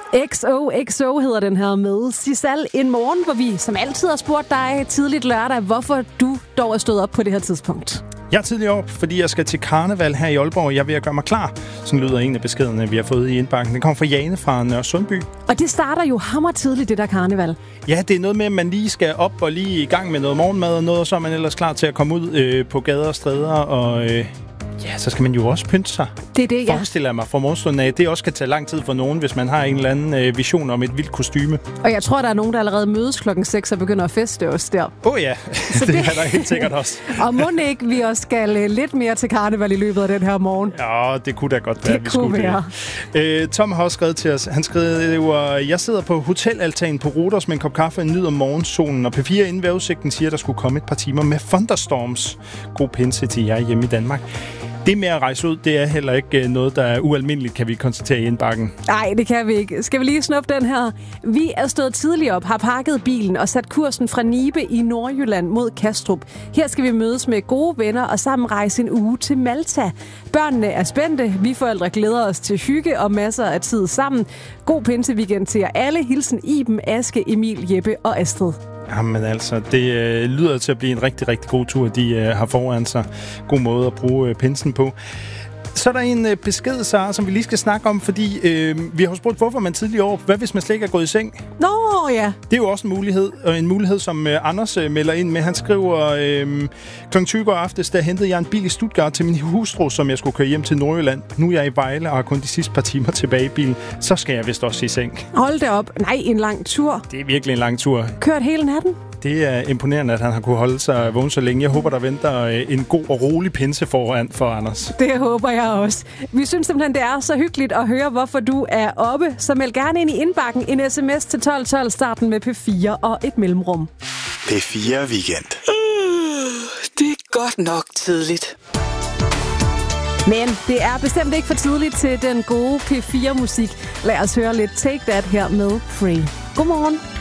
XOXO hedder den her med Sisal en morgen, hvor vi som altid har spurgt dig tidligt lørdag, hvorfor du dog er stået op på det her tidspunkt. Jeg er tidligt op, fordi jeg skal til karneval her i Aalborg. Jeg er ved at gøre mig klar. Sådan lyder en af beskederne, vi har fået i indbakken. Den kommer fra Jane fra Nørresundby. Og det starter jo hammertidligt, det der karneval. Ja, det er noget med, at man lige skal op og lige i gang med noget morgenmad og noget, og så er man ellers klar til at komme ud på gader og stræder og... Ja, så skal man jo også pynte sig. Det er det, ja. Forestiller jeg mig fra morgenstunden af. Det også kan tage lang tid for nogen, hvis man har en eller anden vision om et vildt kostyme. Og jeg tror, der er nogen, der allerede mødes 6 og begynder at feste også der. Ja, det er der helt sikkert også. Og må ikke vi også skal lidt mere til karneval i løbet af den her morgen? Ja, det kunne da godt være, vi skulle det. Tom har også skrevet til os. Han skriver, jeg sidder på hotelaltanen på Roters med en kop kaffe og nyder morgensolen. Og P4 inden vejrudsigten siger, at der skulle komme et par timer med thunderstorms. God pinse til jer hjemme i Danmark. Det med at rejse ud, det er heller ikke noget, der er ualmindeligt, kan vi konstatere i indbakken. Nej, det kan vi ikke. Skal vi lige snuppe den her? Vi er stået tidligt op, har pakket bilen og sat kursen fra Nibe i Nordjylland mod Kastrup. Her skal vi mødes med gode venner og sammen rejse en uge til Malta. Børnene er spændte, vi forældre glæder os til hygge og masser af tid sammen. God pinseweekend til jer alle. Hilsen Iben, Aske, Emil, Jeppe og Astrid. Jamen altså, det lyder til at blive en rigtig, rigtig god tur, de har foran sig. God måde at bruge pinsen på. Så er der en besked, Sara, som vi lige skal snakke om, fordi vi har spurgt, hvorfor man tidligere over. Hvad hvis man slet ikke er gået i seng? Nå, ja. Det er jo også en mulighed, og en mulighed, som Anders melder ind med. Han skriver, kl. 20 går aftes, der hentede jeg en bil i Stuttgart til min hustru, som jeg skulle køre hjem til Nordjylland. Nu er jeg i Vejle og har kun de sidste par timer tilbage i bilen. Så skal jeg vist også i seng. Hold da op. Nej, en lang tur. Det er virkelig en lang tur. Kørt hele natten? Det er imponerende, at han har kunne holde sig vågen så længe. Jeg håber, der venter en god og rolig pinse foran for Anders. Det håber jeg også. Vi synes simpelthen, det er så hyggeligt at høre, hvorfor du er oppe. Så meld gerne ind i indbakken en sms til 1212, starten med P4 og et mellemrum. P4 Weekend. Det er godt nok tidligt. Men det er bestemt ikke for tidligt til den gode P4-musik. Lad os høre lidt Take That her med Free. Godmorgen.